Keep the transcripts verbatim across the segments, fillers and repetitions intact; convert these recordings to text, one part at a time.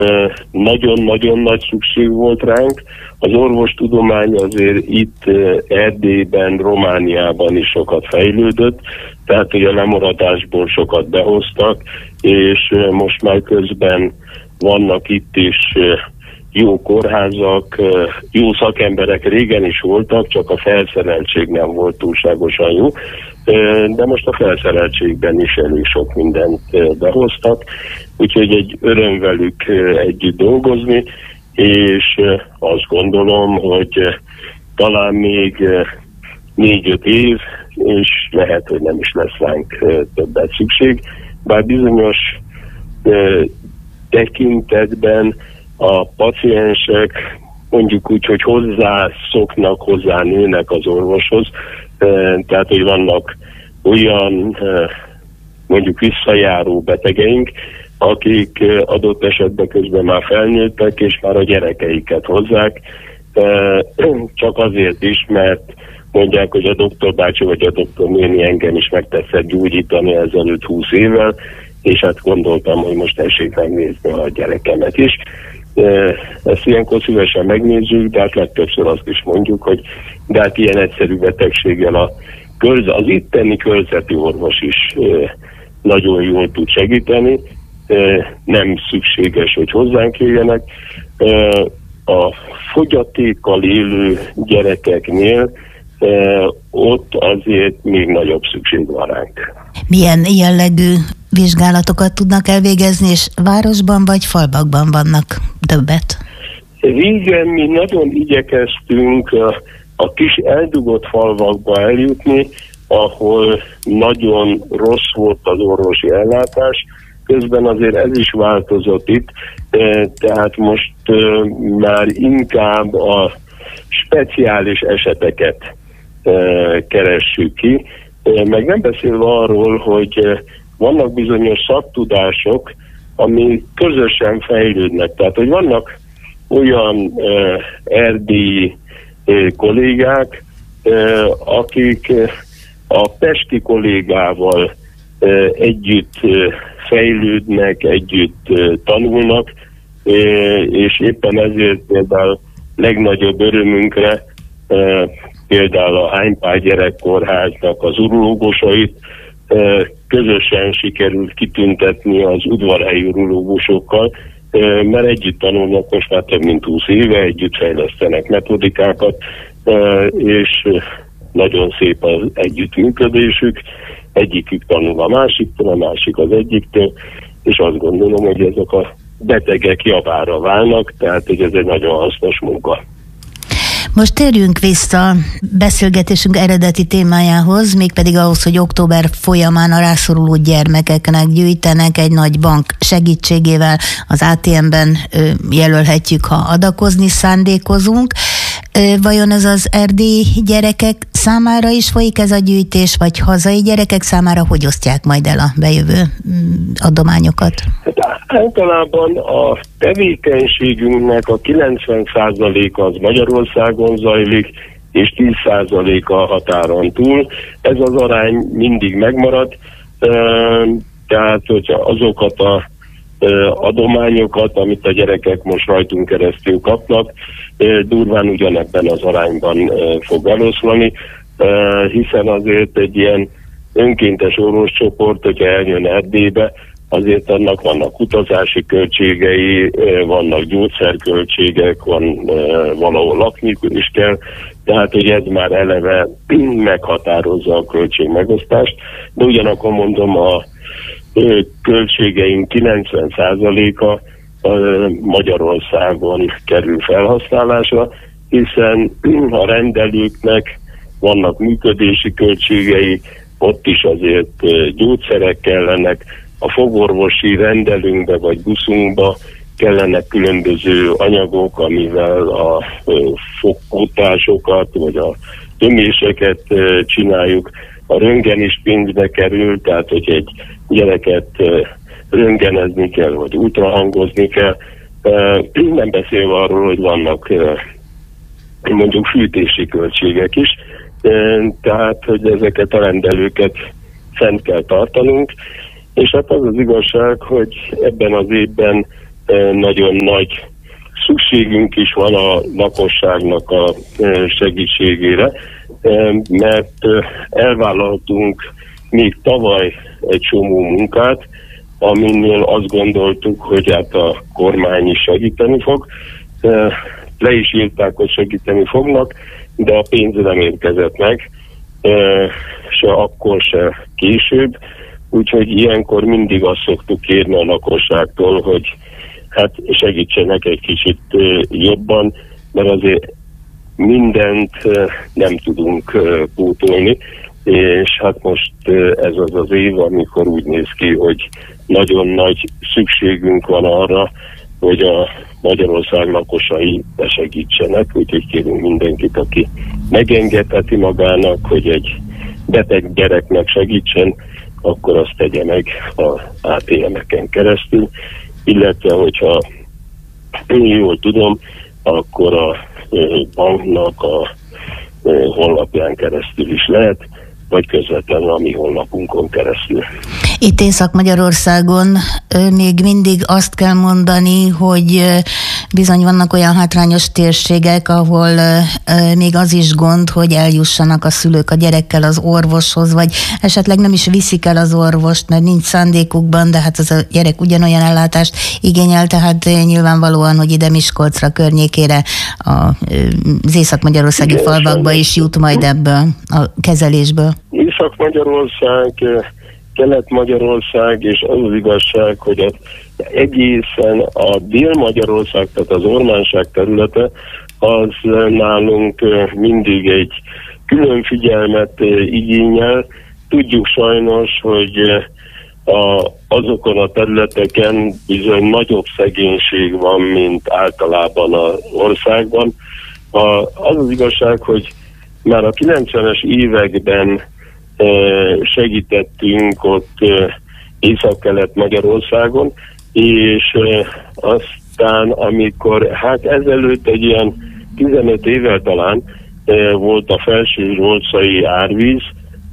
nagyon-nagyon nagy szükség volt ránk. Az orvostudomány azért itt Erdélyben, Romániában is sokat fejlődött, tehát hogy a lemaradásból sokat behoztak, és most már közben vannak itt is jó kórházak, jó szakemberek régen is voltak, csak a felszereltség nem volt túlságosan jó, de most a felszereltségben is elég sok mindent behoztak, úgyhogy egy öröm velük együtt dolgozni, és azt gondolom, hogy talán még négy-öt év, és lehet, hogy nem is lesz ránk többet szükség, bár bizonyos tekintetben a paciensek mondjuk úgy, hogy hozzászoknak, hozzá nőnek az orvoshoz, tehát hogy vannak olyan mondjuk visszajáró betegeink, akik adott esetben közben már felnőttek, és már a gyerekeiket hozzák, csak azért is, mert mondják, hogy a doktor bácsi vagy a doktor néni engem is megtetszett gyógyítani ezelőtt húsz évvel, és hát gondoltam, hogy most tessék megnézni a gyerekemet is. Ezt ilyenkor szívesen megnézzük, de hát legtöbbször azt is mondjuk, hogy de hát ilyen egyszerű betegséggel a körz, az itteni körzeti orvos is nagyon jól tud segíteni, nem szükséges, hogy hozzánk jöjjenek. A fogyatékkal élő gyerekeknél ott azért még nagyobb szükség van ránk. Milyen jellegű vizsgálatokat tudnak elvégezni, és városban vagy falvakban vannak többet? Régen mi nagyon igyekeztünk a kis eldugott falvakba eljutni, ahol nagyon rossz volt az orvosi ellátás, közben azért ez is változott itt, tehát most már inkább a speciális eseteket keressük ki, meg nem beszélve arról, hogy vannak bizonyos szaktudások, ami közösen fejlődnek. Tehát, hogy vannak olyan erdélyi kollégák, akik a pesti kollégával együtt fejlődnek, együtt tanulnak, és éppen ezért például legnagyobb örömünkre például a Hánypál gyerekkórháznak az urológusait közösen sikerült kitüntetni az udvarhelyi urológusokkal, mert együtt tanulnak most már több mint húsz éve, együtt fejlesztenek metodikákat, és nagyon szép az együttműködésük, egyikük tanul a másiktól, a másik az egyiktől, és azt gondolom, hogy ezek a betegek javára válnak, tehát hogy ez egy nagyon hasznos munka. Most térjünk vissza beszélgetésünk eredeti témájához, mégpedig ahhoz, hogy október folyamán a rászoruló gyermekeknek gyűjtenek egy nagy bank segítségével. Az á té em-ben jelölhetjük, ha adakozni szándékozunk. Vajon ez az erdélyi gyerekek számára is folyik ez a gyűjtés, vagy hazai gyerekek számára hogy osztják majd el a bejövő adományokat? Hát általában a tevékenységünknek a kilencven százaléka az Magyarországon zajlik, és tíz százaléka a határon túl. Ez az arány mindig megmarad, tehát hogyha azokat a adományokat, amit a gyerekek most rajtunk keresztül kapnak, durván ugyanebben az arányban fog eloszlani, hiszen azért egy ilyen önkéntes orvoscsoport, hogyha eljön Erdélybe, azért annak vannak utazási költségei, vannak gyógyszerköltségek, van valahol lakni is kell, tehát hogy ez már eleve meghatározza a költségmegosztást, de ugyanakkor mondom, a költségeink kilencven százaléka Magyarországon kerül felhasználásra, hiszen a rendelőknek vannak működési költségei, ott is azért gyógyszerek kellenek, a fogorvosi rendelőnkbe vagy buszunkba kellenek különböző anyagok, amivel a fogkótásokat vagy a töméseket csináljuk. A röntgen is pénzbe kerül, tehát hogy egy gyereket röntgenezni kell, vagy ultrahangozni kell. Nem beszélve arról, hogy vannak mondjuk fűtési költségek is, tehát hogy ezeket a rendelőket fent kell tartanunk, és hát az az igazság, hogy ebben az évben nagyon nagy szükségünk is van a lakosságnak a segítségére, mert elvállaltunk még tavaly egy csomó munkát, aminél azt gondoltuk, hogy hát a kormány is segíteni fog. Le is írták, hogy segíteni fognak, de a pénz nem érkezett meg, se akkor, se később. Úgyhogy ilyenkor mindig azt szoktuk kérni a lakosságtól, hogy hát segítsenek egy kicsit jobban, mert azért mindent nem tudunk pótolni, és hát most ez az az év, amikor úgy néz ki, hogy nagyon nagy szükségünk van arra, hogy a Magyarország lakosai besegítsenek, úgyhogy kérünk mindenkit, aki megengedheti magának, hogy egy beteg gyereknek segítsen, akkor azt tegye meg a á té em-eken keresztül, illetve hogyha jól tudom, akkor a banknak a honlapján keresztül is lehet, vagy közvetlenül a mi honlapunkon keresztül. Itt Észak-Magyarországon még mindig azt kell mondani, hogy bizony vannak olyan hátrányos térségek, ahol még az is gond, hogy eljussanak a szülők a gyerekkel az orvoshoz, vagy esetleg nem is viszik el az orvost, mert nincs szándékukban, de hát az a gyerek ugyanolyan ellátást igényel, tehát nyilvánvalóan, hogy ide Miskolcra környékére az észak-magyarországi falvakba is jut majd ebből a kezelésből. Észak-Magyarország, Kelet-Magyarország, és az az igazság, hogy az egészen a Dél-Magyarország, tehát az ormánság területe, az nálunk mindig egy külön figyelmet igényel. Tudjuk sajnos, hogy a, azokon a területeken bizony nagyobb szegénység van, mint általában az országban. A, az az igazság, hogy már a kilencvenes években segítettünk ott Észak-Kelet Magyarországon, és aztán amikor, hát ezelőtt egy ilyen tizenöt évvel talán volt a Felső Zsolcai árvíz,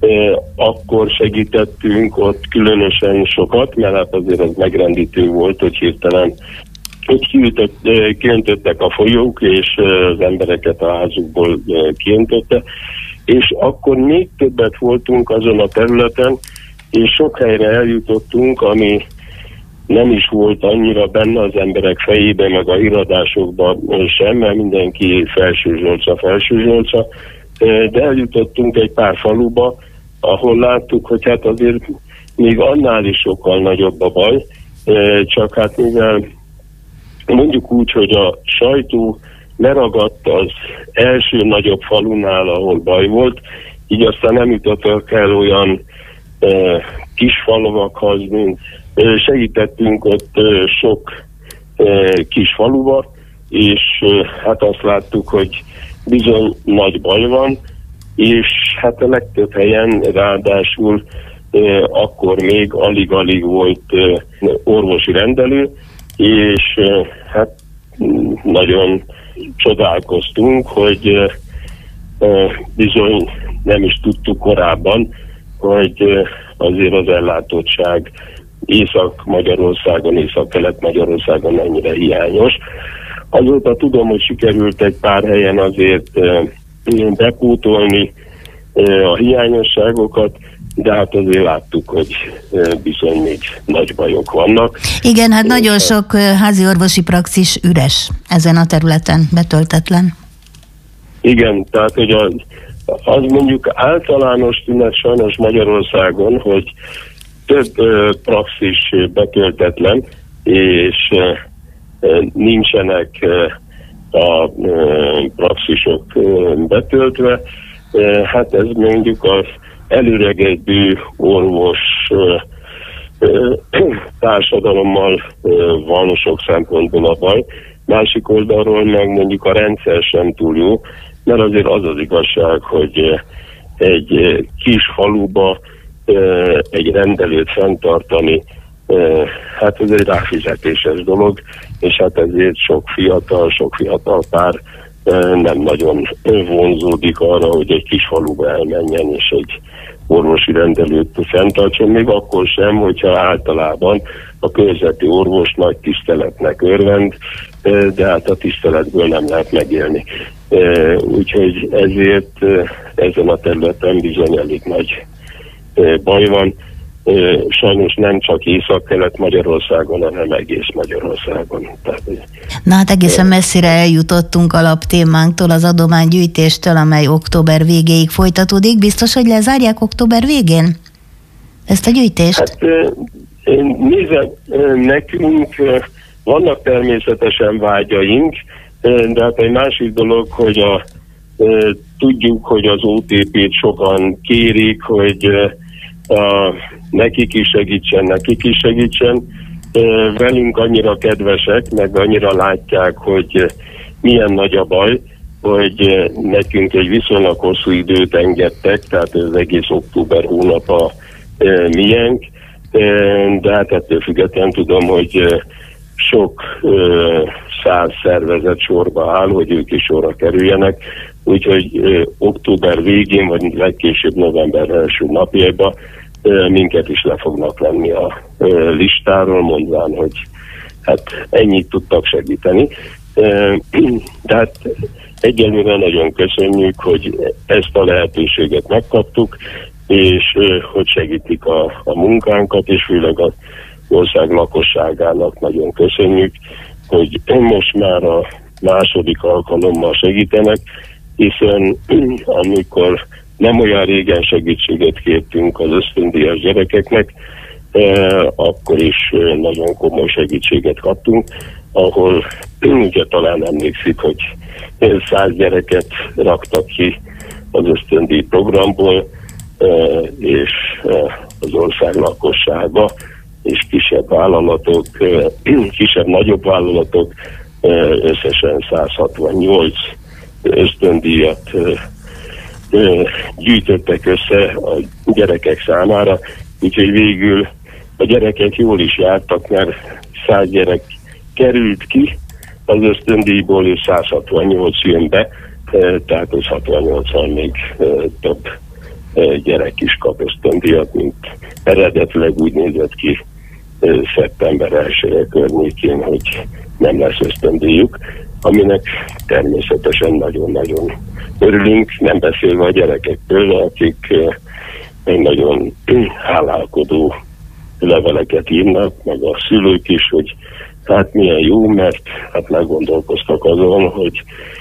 akkor segítettünk ott különösen sokat, mert hát azért az megrendítő volt, hogy hirtelen hogy kiöntöttek a folyók, és az embereket a házukból kiöntötte, és akkor még többet voltunk azon a területen, és sok helyre eljutottunk, ami nem is volt annyira benne az emberek fejében, meg a irodásokban sem, mert mindenki Felső Zsolca, Felső Zsolca, de eljutottunk egy pár faluba, ahol láttuk, hogy hát azért még annál is sokkal nagyobb a baj, csak hát mivel mondjuk úgy, hogy a sajtó leragadt az első nagyobb falunál, ahol baj volt, így aztán nem jutottak el olyan e, kis falvakhoz, mint e, segítettünk ott e, sok e, kis faluba, és e, hát azt láttuk, hogy bizony nagy baj van, és hát a legtöbb helyen ráadásul e, akkor még alig-alig volt e, orvosi rendelő, és e, hát nagyon csodálkoztunk, hogy uh, bizony nem is tudtuk korábban, hogy uh, azért az ellátottság Észak-Magyarországon, Észak-Kelet-Magyarországon mennyire hiányos. Azóta tudom, hogy sikerült egy pár helyen azért uh, bepótolni uh, a hiányosságokat, de hát azért láttuk, hogy bizony még nagy bajok vannak. Igen, hát nagyon sok házi orvosi praxis üres ezen a területen, betöltetlen. Igen, tehát hogy az, az mondjuk általános tünet sajnos Magyarországon, hogy több uh, praxis betöltetlen, és uh, nincsenek uh, a uh, praxisok uh, betöltve. Uh, hát ez mondjuk az előregedő orvos uh, uh, társadalommal uh, van sok szempontból a baj. Másik oldalról meg mondjuk a rendszer sem túl jó, mert azért az az igazság, hogy uh, egy uh, kis faluba uh, egy rendelőt fenntartani, uh, hát ez egy ráfizetéses dolog, és hát ezért sok fiatal, sok fiatal pár uh, nem nagyon vonzódik arra, hogy egy kis faluba elmenjen, és egy orvosi rendelőt fenntartson, még akkor sem, hogyha általában a körzeti orvos nagy tiszteletnek örvend, de hát a tiszteletből nem lehet megélni. Úgyhogy ezért ezen a területen bizony elég nagy baj van. Sajnos nem csak Észak-Kelet-Magyarországon, hanem egész Magyarországon. Tehát, Na hát egészen messzire eljutottunk alaptémánktól, az adománygyűjtéstől, amely október végéig folytatódik. Biztos, hogy lezárják október végén ezt a gyűjtést? Hát nézze, nekünk vannak természetesen vágyaink, de hát egy másik dolog, hogy a, tudjuk, hogy az o té pét sokan kérik, hogy a, nekik is segítsen, nekik is segítsen. Velünk annyira kedvesek, meg annyira látják, hogy milyen nagy a baj, hogy nekünk egy viszonylag hosszú időt engedtek, tehát az egész október hónap a miénk, de hát ettől függetlenül tudom, hogy sok száz szervezet sorba áll, hogy ők is sorra kerüljenek, úgyhogy október végén, vagy legkésőbb november első napjában minket is le fognak venni a listáról, mondván, hogy hát ennyit tudtak segíteni. De hát egyelőre nagyon köszönjük, hogy ezt a lehetőséget megkaptuk, és hogy segítik a, a munkánkat, és főleg az ország lakosságának nagyon köszönjük, hogy most már a második alkalommal segítenek, hiszen amikor nem olyan régen segítséget kértünk az ösztöndíjas gyerekeknek, eh, akkor is nagyon komoly segítséget kaptunk, ahol ugye talán emlékszik, hogy száz gyereket raktak ki az ösztöndíj programból, eh, és eh, az ország lakossága és kisebb vállalatok, eh, kisebb-nagyobb vállalatok eh, összesen száz hatvannyolc ösztöndíjat eh, gyűjtöttek össze a gyerekek számára, úgyhogy végül a gyerekek jól is jártak, mert száz gyerek került ki az ösztöndíjból, és száz hatvannyolc jön be, tehát az hatvannyolccal még több gyerek is kap ösztöndíjat, mint eredetileg úgy nézett ki szeptember elsője környékén, hogy nem lesz ösztöndíjuk, aminek természetesen nagyon-nagyon örülünk, nem beszélve a gyerekektől, akik egy nagyon hálálkodó leveleket írnak, meg a szülők is, hogy hát milyen jó, mert hát meggondolkoztak azon, hogy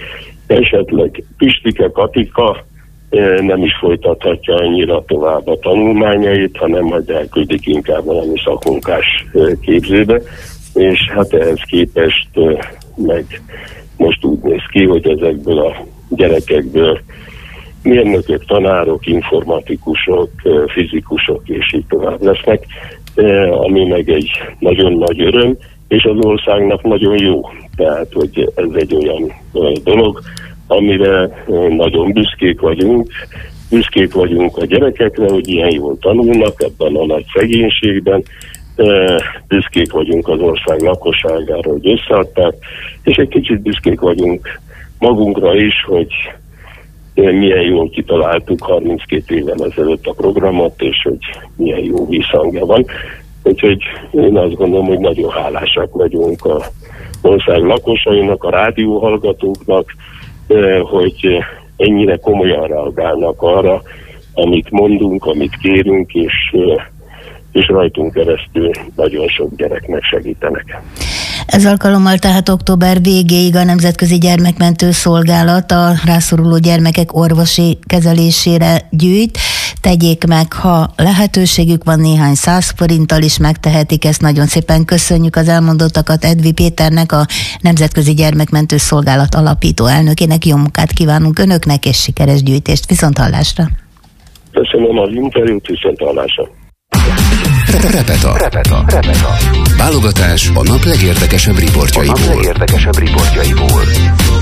esetleg Pistike Katika nem is folytathatja annyira tovább a tanulmányait, hanem majd elküldik inkább valami szakmunkás képzőbe, és hát ehhez képest meg most úgy néz ki, hogy ezekből a gyerekekből mérnökök, tanárok, informatikusok, fizikusok és így tovább lesznek, ami meg egy nagyon nagy öröm, és az országnak nagyon jó. Tehát, hogy ez egy olyan dolog, amire nagyon büszkék vagyunk. Büszkék vagyunk a gyerekekre, hogy ilyen jól tanulnak ebben a nagy szegénységben, büszkék vagyunk az ország lakosságára, hogy összeadták, és egy kicsit büszkék vagyunk magunkra is, hogy milyen jól kitaláltuk harminckét évvel ezelőtt a programot, és hogy milyen jó visszhangja van. Úgyhogy én azt gondolom, hogy nagyon hálásak vagyunk az ország lakosainak, a rádióhallgatóknak, hogy ennyire komolyan reagálnak arra, amit mondunk, amit kérünk, és és rajtunk keresztül nagyon sok gyereknek segítenek. Ez alkalommal tehát október végéig a Nemzetközi Gyermekmentő Szolgálat a rászoruló gyermekek orvosi kezelésére gyűjt. Tegyék meg, ha lehetőségük van, néhány száz forinttal is megtehetik ezt. Nagyon szépen köszönjük az elmondottakat Edvi Péternek, a Nemzetközi Gyermekmentő Szolgálat alapító elnökének. Jó munkát kívánunk önöknek, és sikeres gyűjtést. Viszonthallásra! Köszönöm az interjút, viszonthallásra! Repeta. Repeta. Repeta. Válogatás a nap legérdekesebb riportjaiból. A nap legérdekesebb riportjaiból.